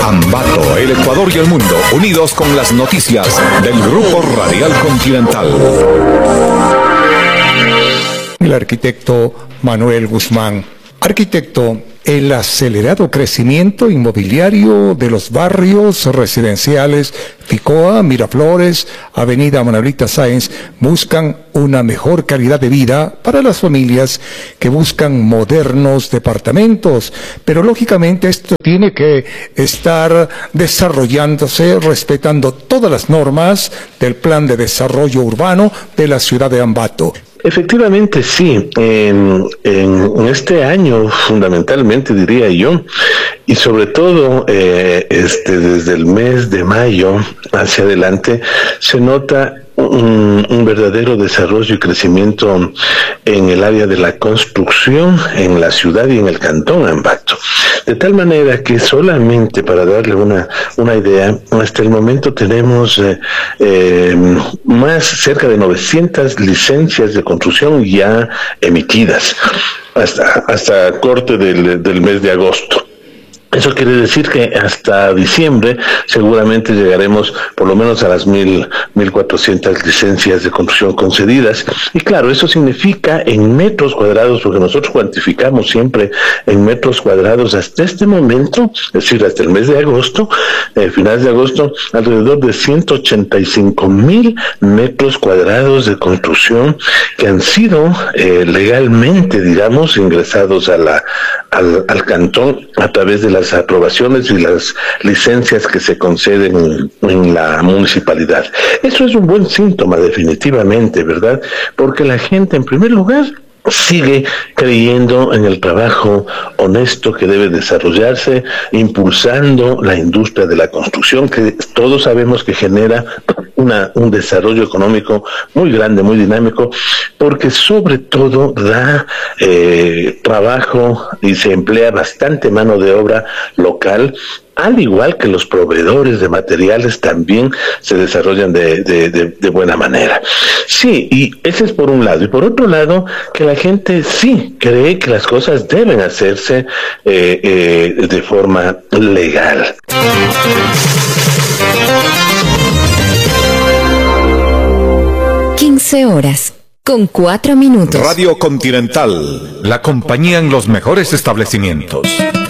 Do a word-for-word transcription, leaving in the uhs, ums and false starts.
Ambato, el Ecuador y el mundo, unidos con las noticias del Grupo Radial Continental. El arquitecto Manuel Guzmán. Arquitecto, el acelerado crecimiento inmobiliario de los barrios residenciales Ficoa, Miraflores, Avenida Manuelita Sáenz buscan una mejor calidad de vida para las familias que buscan modernos departamentos, pero lógicamente esto tiene que estar desarrollándose respetando todas las normas del Plan de Desarrollo Urbano de la ciudad de Ambato. Efectivamente, sí. En, en este año, fundamentalmente, diría yo, y sobre todo eh, este desde el mes de mayo hacia adelante, se nota un, un verdadero desarrollo y crecimiento en el área de la construcción en la ciudad y en el cantón Ambato. De tal manera que solamente para darle una, una idea, hasta el momento tenemos eh, eh, más cerca de novecientas licencias de construcción ya emitidas hasta, hasta corte del, del mes de agosto. Eso quiere decir que hasta diciembre seguramente llegaremos por lo menos a las mil, mil cuatrocientas licencias de construcción concedidas. Y claro, eso significa en metros cuadrados, porque nosotros cuantificamos siempre en metros cuadrados hasta este momento, es decir, hasta el mes de agosto, eh, finales de agosto, alrededor de ciento ochenta y cinco mil metros cuadrados de construcción que han sido eh, legalmente, digamos, ingresados a la, al, al cantón a través de la las aprobaciones y las licencias que se conceden en, en la municipalidad. Eso es un buen síntoma definitivamente, ¿verdad? Porque la gente, en primer lugar, sigue creyendo en el trabajo honesto que debe desarrollarse, impulsando la industria de la construcción, que todos sabemos que genera una, un desarrollo económico muy grande, muy dinámico, porque sobre todo da eh, trabajo y se emplea bastante mano de obra local, al igual que los proveedores de materiales también se desarrollan de, de, de, de buena manera. Sí, y ese es por un lado. Y por otro lado, que la gente sí cree que las cosas deben hacerse eh, eh, de forma legal. quince horas, con cuatro minutos. Radio Continental, la compañía en los mejores establecimientos.